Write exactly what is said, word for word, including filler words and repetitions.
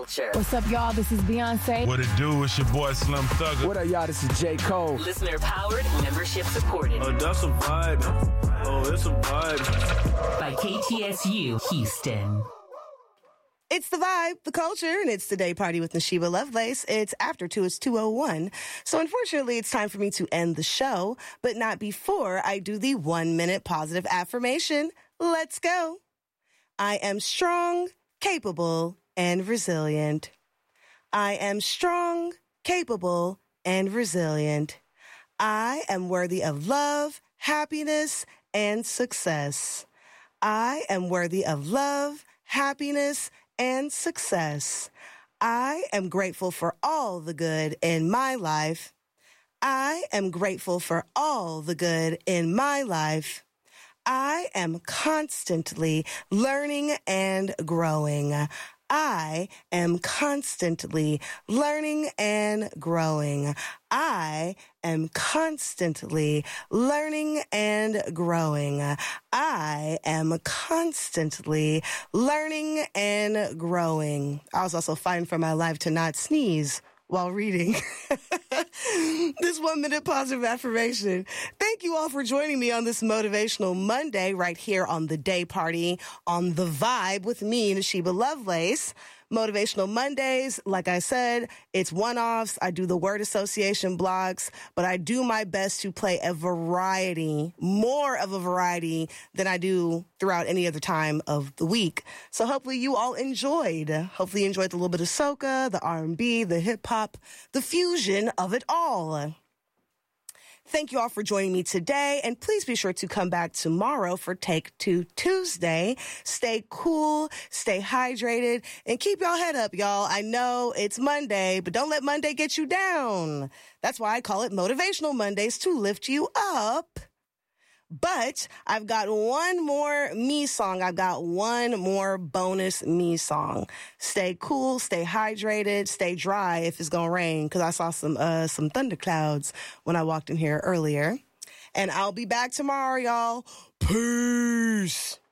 culture. What's up, y'all? This is Beyonce. What it do? It's your boy Slim Thugger. What up, y'all? This is J. Cole. Listener powered, membership supported. Oh, that's a vibe. Oh, it's a vibe. By K T S U Houston. It's the vibe, the culture, and it's the day party with Nashiba Lovelace. It's after two, it's two oh one. So unfortunately, it's time for me to end the show, but not before I do the one-minute positive affirmation. Let's go. I am strong, capable, and resilient. I am strong, capable, and resilient. I am worthy of love, happiness, and success. I am worthy of love, happiness, and success. I am grateful for all the good in my life. I am grateful for all the good in my life. I am constantly learning and growing. I am constantly learning and growing. I am constantly learning and growing. I am constantly learning and growing. I was also fighting for my life to not sneeze while reading this one minute positive affirmation. Thank you all for joining me on this Motivational Monday right here on the Day Party on The Vibe with me, Nashiba Lovelace. Motivational Mondays, like I said, it's one-offs. I do the word association blocks, but I do my best to play a variety, more of a variety than I do throughout any other time of the week. So hopefully you all enjoyed. Hopefully you enjoyed the little bit of soca, the R and B, the hip-hop, the fusion of it all. Thank you all for joining me today, and please be sure to come back tomorrow for Take Two Tuesday. Stay cool, stay hydrated, and keep y'all head up, y'all. I know it's Monday, but don't let Monday get you down. That's why I call it Motivational Mondays, to lift you up. But I've got one more me song. I've got one more bonus me song. Stay cool, stay hydrated, stay dry if it's going to rain, because I saw some uh, some thunder clouds when I walked in here earlier. And I'll be back tomorrow, y'all. Peace.